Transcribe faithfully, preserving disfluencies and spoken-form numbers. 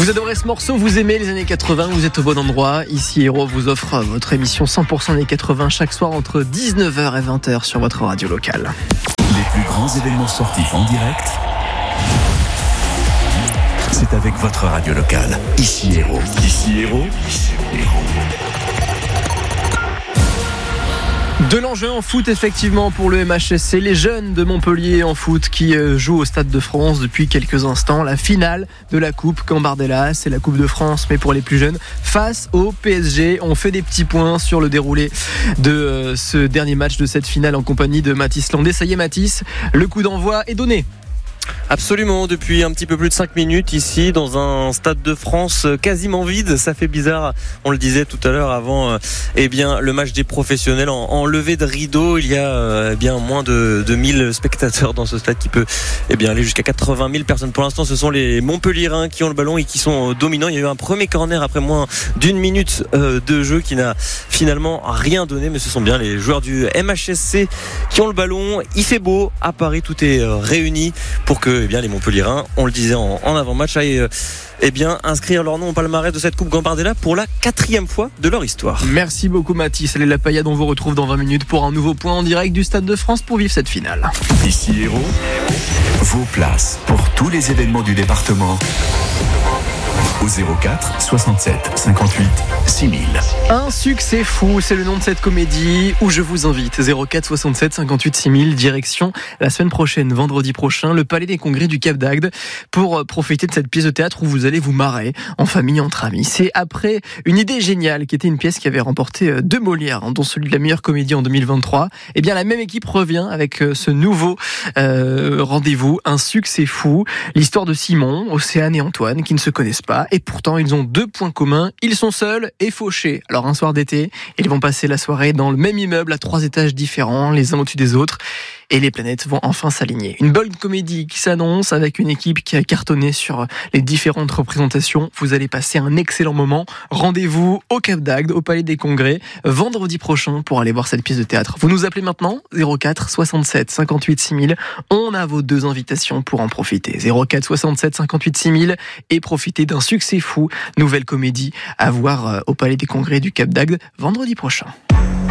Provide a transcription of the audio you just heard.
Vous adorez ce morceau, vous aimez les années quatre-vingts, vous êtes au bon endroit. Ici Héros vous offre votre émission cent pour cent années quatre-vingts chaque soir entre dix-neuf heures et vingt heures sur votre radio locale. Les plus grands événements sportifs en direct, c'est avec votre radio locale. Ici Héros. Ici Héros. Ici Héros. De l'enjeu en foot effectivement pour le M H S C, les jeunes de Montpellier en foot qui jouent au Stade de France depuis quelques instants. La finale de la Coupe Gambardella, c'est la Coupe de France mais pour les plus jeunes, face au P S G. On fait des petits points sur le déroulé de ce dernier match de cette finale en compagnie de Mathis Landé. Ça y est Mathis, le coup d'envoi est donné. Absolument, depuis un petit peu plus de cinq minutes ici dans un Stade de France quasiment vide, ça fait bizarre, on le disait tout à l'heure avant eh bien, le match des professionnels en, en levée de rideau, il y a eh bien, moins de, de mille spectateurs dans ce stade qui peut eh bien, aller jusqu'à quatre-vingt mille personnes. Pour l'instant ce sont les Montpelliérains qui ont le ballon et qui sont dominants. Il y a eu un premier corner après moins d'une minute de jeu qui n'a finalement rien donné, mais ce sont bien les joueurs du M H S C qui ont le ballon. Il fait beau à Paris, tout est réuni pour que eh bien, les Montpelliérains, on le disait en, en avant-match, aillent euh, eh bien, inscrire leur nom au palmarès de cette Coupe Gambardella pour la quatrième fois de leur histoire. Merci beaucoup Mathis. Allez, la Paillade, on vous retrouve dans vingt minutes pour un nouveau point en direct du Stade de France pour vivre cette finale. Ici Héros, vos places pour tous les événements du département au zéro quatre soixante-sept cinquante-huit six mille. Un succès fou, c'est le nom de cette comédie où je vous invite. zéro quatre soixante-sept cinquante-huit six mille, direction la semaine prochaine, vendredi prochain, le Palais des Congrès du Cap d'Agde pour profiter de cette pièce de théâtre où vous allez vous marrer en famille, entre amis. C'est après une idée géniale qui était une pièce qui avait remporté deux Molières, dont celui de la meilleure comédie en deux mille vingt-trois. Et bien la même équipe revient avec ce nouveau euh, rendez-vous, un succès fou. L'histoire de Simon, Océane et Antoine qui ne se connaissent pas. Et pourtant, ils ont deux points communs. Ils sont seuls et fauchés. Alors, un soir d'été, ils vont passer la soirée dans le même immeuble à trois étages différents, les uns au-dessus des autres. Et les planètes vont enfin s'aligner. Une bonne comédie qui s'annonce avec une équipe qui a cartonné sur les différentes représentations. Vous allez passer un excellent moment. Rendez-vous au Cap d'Agde, au Palais des Congrès, vendredi prochain pour aller voir cette pièce de théâtre. Vous nous appelez maintenant zéro quatre soixante-sept cinquante-huit six mille. On a vos deux invitations pour en profiter. zéro quatre soixante-sept cinquante-huit six mille et profiter d'un succès fou. Nouvelle comédie à voir au Palais des Congrès du Cap d'Agde vendredi prochain.